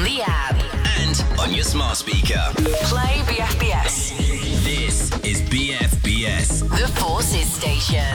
the app, and on your smart speaker. play BFBS, This is BFBS. the Forces Station.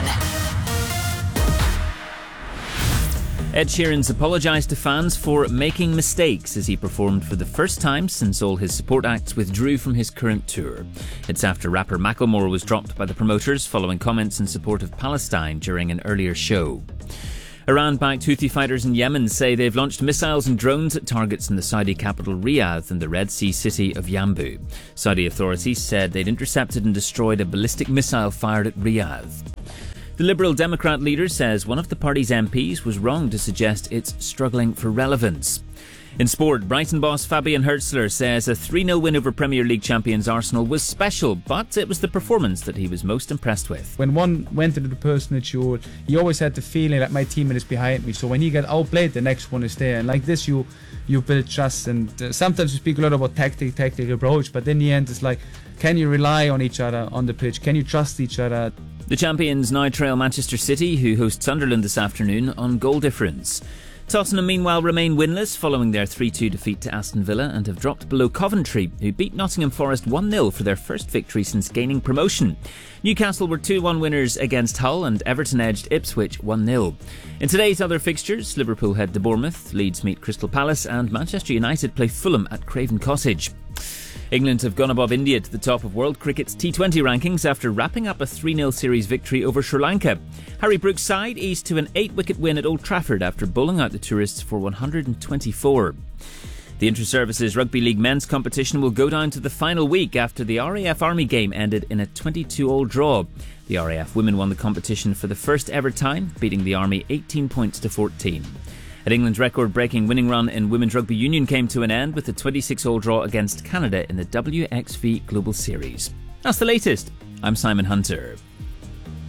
Ed Sheeran's apologised to fans for making mistakes as he performed for the first time since all his support acts withdrew from his current tour. It's after rapper Macklemore was dropped by the promoters following comments in support of Palestine during an earlier show. Iran-backed Houthi fighters in Yemen say they've launched missiles and drones at targets in the Saudi capital Riyadh and the Red Sea city of Yanbu. Saudi authorities said they'd intercepted and destroyed a ballistic missile fired at Riyadh. The Liberal Democrat leader says one of the party's MPs was wrong to suggest it's struggling for relevance. In sport, Brighton boss Fabian Hürzeler says a 3-0 win over Premier League champions Arsenal was special, but it was the performance that he was most impressed with. When one went into the personal duel, he always had the feeling that my teammate is behind me. So when he got outplayed, the next one is there. And like this, you build trust. And sometimes we speak a lot about tactical approach, but in the end, it's like, can you rely on each other on the pitch? Can you trust each other? The champions now trail Manchester City, who host Sunderland this afternoon, on goal difference. Tottenham meanwhile remain winless following their 3-2 defeat to Aston Villa and have dropped below Coventry, who beat Nottingham Forest 1-0 for their first victory since gaining promotion. Newcastle were 2-1 winners against Hull and Everton edged Ipswich 1-0. In today's other fixtures, Liverpool head to Bournemouth, Leeds meet Crystal Palace and Manchester United play Fulham at Craven Cottage. England have gone above India to the top of World Cricket's T20 rankings after wrapping up a 3-0 series victory over Sri Lanka. Harry Brooks' side eased to an 8-wicket win at Old Trafford after bowling out the tourists for 124. The Inter-Services Rugby League men's competition will go down to the final week after the RAF Army game ended in a 22-all draw. The RAF women won the competition for the first ever time, beating the Army 18 points to 14. And England's record-breaking winning run in Women's Rugby Union came to an end with a 26-all draw against Canada in the WXV Global Series. That's the latest. I'm Simon Hunter.